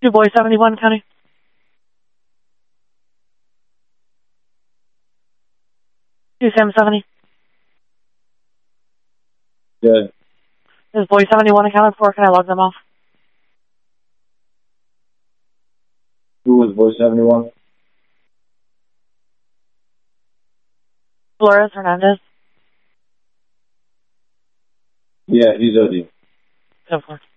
Du Bois 71 County. Du Sam 70. Good. Is Boy 71 accounted for? Can I log them off? Who was Boy 71? Flores Hernandez. Yeah, he's OD. So forth.